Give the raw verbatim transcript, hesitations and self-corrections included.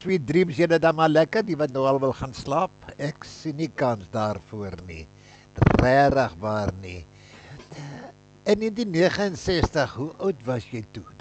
Sweet dreams, julle dan maar lekker, die wat nou al wil gaan slaap. Ek sien nie kans daarvoor nie. Regtig waar nie. In negentien negenensestig, hoe oud was jy toe?